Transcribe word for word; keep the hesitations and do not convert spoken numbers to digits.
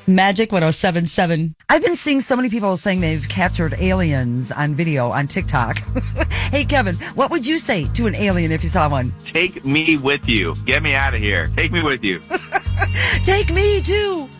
Magic one oh seven point seven. I've been seeing so many people saying they've captured aliens on video on TikTok. Hey, Kevin, what would you say to an alien if you saw one? Take me with you. Get me out of here. Take me with you. Take me, too.